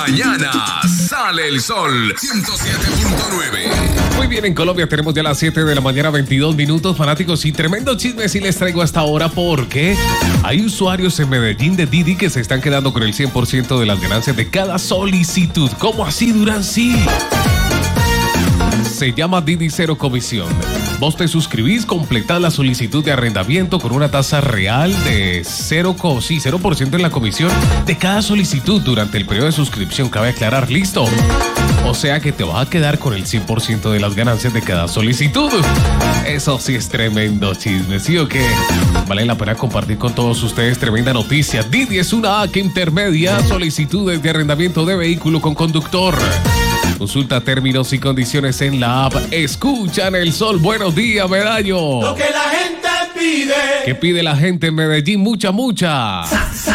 Mañana sale el sol 107.9. Muy bien, en Colombia tenemos ya las 7 de la mañana, 22 minutos, fanáticos, y tremendo chisme si les traigo hasta ahora porque hay usuarios en Medellín de Didi que se están quedando con el 100% de las ganancias de cada solicitud. ¿Cómo así, Durán? Sí. Se llama Didi Cero Comisión. Vos te suscribís, completás la solicitud de arrendamiento con una tasa real de 0% en la comisión de cada solicitud durante el periodo de suscripción. Cabe aclarar, listo. O sea que te vas a quedar con el 100% de las ganancias de cada solicitud. Eso sí es tremendo chisme, ¿sí o qué? Vale la pena compartir con todos ustedes tremenda noticia. Didi es una app que intermedia solicitudes de arrendamiento de vehículo con conductor. Consulta términos y condiciones en la app. Escuchan el sol. Buenos días, Medallo. Lo que la gente pide. ¿Qué pide la gente en Medellín? Mucha.